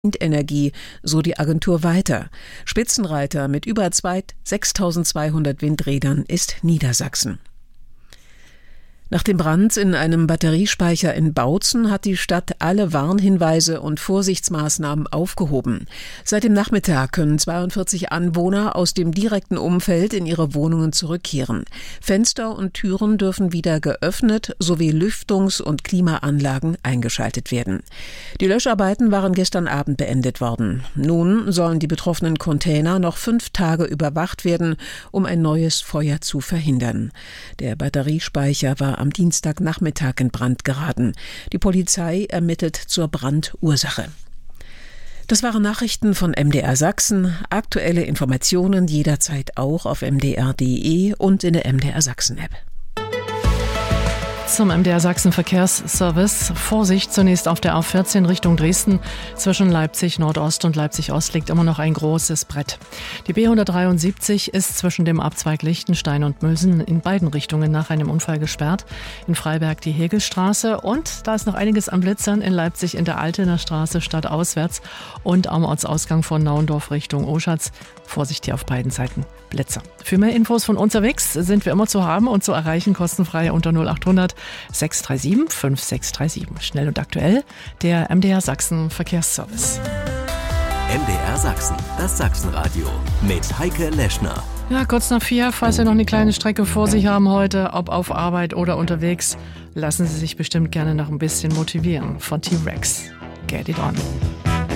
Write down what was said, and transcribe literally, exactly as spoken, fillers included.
Windenergie, so die Agentur weiter. Spitzenreiter mit über sechstausendzweihundert Windrädern ist Niedersachsen. Nach dem Brand in einem Batteriespeicher in Bautzen hat die Stadt alle Warnhinweise und Vorsichtsmaßnahmen aufgehoben. Seit dem Nachmittag können zweiundvierzig Anwohner aus dem direkten Umfeld in ihre Wohnungen zurückkehren. Fenster und Türen dürfen wieder geöffnet sowie Lüftungs- und Klimaanlagen eingeschaltet werden. Die Löscharbeiten waren gestern Abend beendet worden. Nun sollen die betroffenen Container noch fünf Tage überwacht werden, um ein neues Feuer zu verhindern. Der Batteriespeicher war am Dienstagnachmittag in Brand geraten. Die Polizei ermittelt zur Brandursache. Das waren Nachrichten von M D R Sachsen. Aktuelle Informationen jederzeit auch auf m d r punkt d e und in der M D R Sachsen App. Zum M D R Sachsen Verkehrsservice. Vorsicht zunächst auf der A vierzehn Richtung Dresden. Zwischen Leipzig Nordost und Leipzig Ost liegt immer noch ein großes Brett. Die B hundertdreiundsiebzig ist zwischen dem Abzweig Lichtenstein und Mösen in beiden Richtungen nach einem Unfall gesperrt. In Freiberg die Hegelstraße und da ist noch einiges am Blitzern in Leipzig in der Altener Straße stadtauswärts und am Ortsausgang von Naundorf Richtung Oschatz. Vorsicht hier auf beiden Seiten Blitzer. Für mehr Infos von unterwegs sind wir immer zu haben und zu erreichen kostenfrei unter null achthundert sechs drei sieben fünf sechs drei sieben. Schnell und aktuell der M D R Sachsen Verkehrsservice. M D R Sachsen, das Sachsenradio mit Heike Leschner. Ja, kurz nach vier, falls Sie noch eine kleine Strecke vor sich haben heute, ob auf Arbeit oder unterwegs, lassen Sie sich bestimmt gerne noch ein bisschen motivieren von T-Rex. Get it on.